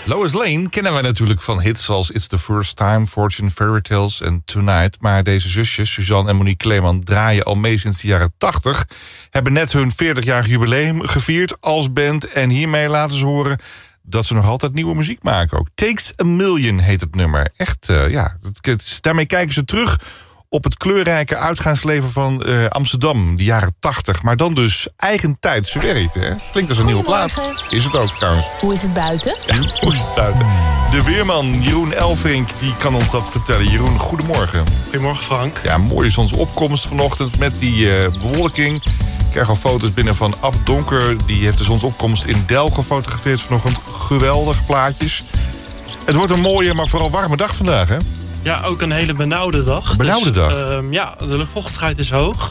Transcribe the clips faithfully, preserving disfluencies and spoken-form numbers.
Lois Lane kennen wij natuurlijk van hits zoals It's the First Time, Fortune, Fairy Tales en Tonight. Maar deze zusjes, Suzanne en Monique Kleeman, draaien al mee sinds de jaren tachtig. Hebben net hun veertigjarig jubileum gevierd als band. En hiermee laten ze horen dat ze nog altijd nieuwe muziek maken ook. Takes a Million heet het nummer. Echt, uh, ja, daarmee kijken ze terug op het kleurrijke uitgaansleven van uh, Amsterdam, de jaren tachtig. Maar dan dus eigentijds verwerkt, hè? Klinkt als een nieuwe plaat. Is het ook, trouwens. Hoe is het buiten? Ja, hoe is het buiten? De weerman Jeroen Elfrink, die kan ons dat vertellen. Jeroen, goedemorgen. Goedemorgen, Frank. Ja, mooie zonsopkomst vanochtend met die uh, bewolking. Ik krijg al foto's binnen van Ab Donker. Die heeft de zonsopkomst in Del gefotografeerd vanochtend. Geweldig plaatjes. Het wordt een mooie, maar vooral warme dag vandaag, hè? Ja, ook een hele benauwde dag. Een benauwde dus, dag? Uh, ja, de luchtvochtigheid is hoog.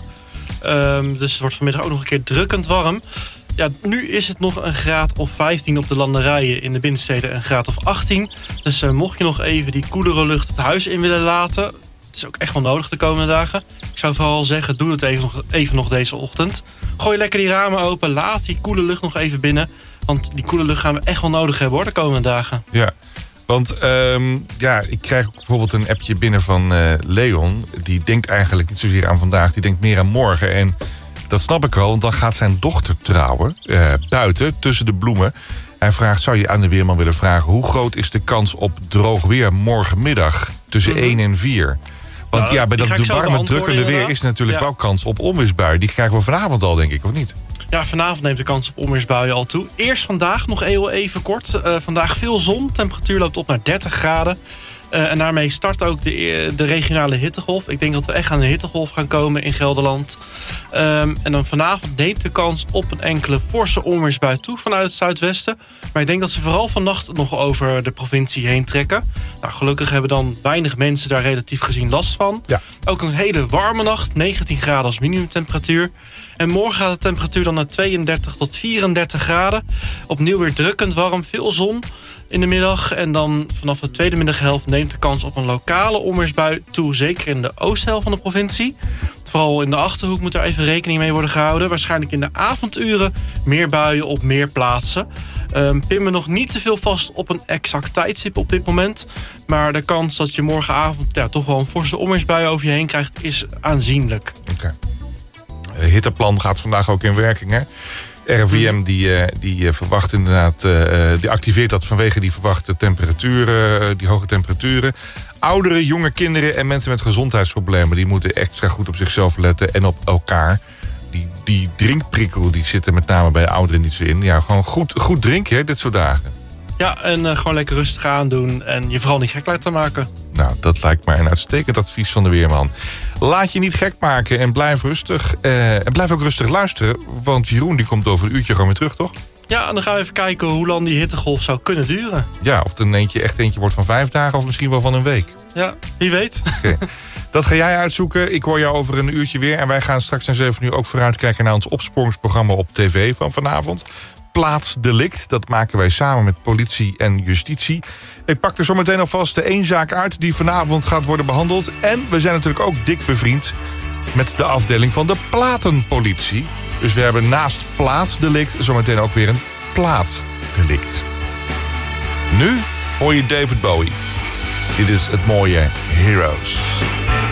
Um, dus het wordt vanmiddag ook nog een keer drukkend warm. Ja, nu is het nog een graad of vijftien op de landerijen. In de binnensteden een graad of achttien. Dus uh, mocht je nog even die koelere lucht het huis in willen laten, het is ook echt wel nodig de komende dagen. Ik zou vooral zeggen, doe het even nog, even nog deze ochtend. Gooi lekker die ramen open, laat die koele lucht nog even binnen. Want die koele lucht gaan we echt wel nodig hebben, hoor, de komende dagen. Ja. Want um, ja, ik krijg bijvoorbeeld een appje binnen van uh, Leon. Die denkt eigenlijk niet zozeer aan vandaag, die denkt meer aan morgen. En dat snap ik wel, want dan gaat zijn dochter trouwen. Uh, buiten, tussen de bloemen. Hij vraagt, zou je aan de weerman willen vragen, hoe groot is de kans op droog weer morgenmiddag tussen mm-hmm. één en vier? Want nou, ja, bij dat warme, drukkende weer is natuurlijk ja. wel kans op onweersbui. Die krijgen we vanavond al, denk ik, of niet? Ja, vanavond neemt de kans op onweersbuien al toe. Eerst vandaag nog heel even kort. Uh, vandaag veel zon. Temperatuur loopt op naar dertig graden. Uh, en daarmee start ook de, de regionale hittegolf. Ik denk dat we echt aan een hittegolf gaan komen in Gelderland. Um, en dan vanavond neemt de kans op een enkele forse onweersbui toe vanuit het zuidwesten. Maar ik denk dat ze vooral vannacht nog over de provincie heen trekken. Nou, gelukkig hebben dan weinig mensen daar relatief gezien last van. Ja. Ook een hele warme nacht, negentien graden als minimumtemperatuur. En morgen gaat de temperatuur dan naar tweeëndertig tot vierendertig graden. Opnieuw weer drukkend warm, veel zon in de middag. En dan vanaf de tweede middaghelft neemt de kans op een lokale onweersbui toe. Zeker in de oosthelft van de provincie. Vooral in de Achterhoek moet er even rekening mee worden gehouden. Waarschijnlijk in de avonduren meer buien op meer plaatsen. Um, pin me nog niet te veel vast op een exact tijdstip op dit moment. Maar de kans dat je morgenavond ja, toch wel een forse onweersbui over je heen krijgt is aanzienlijk. Oké. Okay. Het hitteplan gaat vandaag ook in werking, hè? R I V M die, uh, die uh, verwacht inderdaad, uh, die activeert dat vanwege die verwachte temperaturen, uh, die hoge temperaturen. Ouderen, jonge kinderen en mensen met gezondheidsproblemen, die moeten extra goed op zichzelf letten en op elkaar. Die, die drinkprikkel die zit er met name bij de ouderen niet zo in. Ja, gewoon goed, goed drinken, hè, dit soort dagen. Ja, en uh, gewoon lekker rustig aandoen en je vooral niet gek laten maken. Nou, dat lijkt mij een uitstekend advies van de weerman. Laat je niet gek maken en blijf rustig. Uh, en blijf ook rustig luisteren, want Jeroen die komt over een uurtje gewoon weer terug, toch? Ja, en dan gaan we even kijken hoe lang die hittegolf zou kunnen duren. Ja, of het een eentje echt eentje wordt van vijf dagen of misschien wel van een week. Ja, wie weet. Okay. Dat ga jij uitzoeken. Ik hoor jou over een uurtje weer. En wij gaan straks om zeven uur ook vooruitkijken naar ons opsporingsprogramma op tv van vanavond. Plaatsdelict. Dat maken wij samen met politie en justitie. Ik pak er zometeen alvast de één zaak uit die vanavond gaat worden behandeld. En we zijn natuurlijk ook dik bevriend met de afdeling van de platenpolitie. Dus we hebben naast plaatsdelict zometeen ook weer een plaatdelict. Nu hoor je David Bowie. Dit is het mooie Heroes.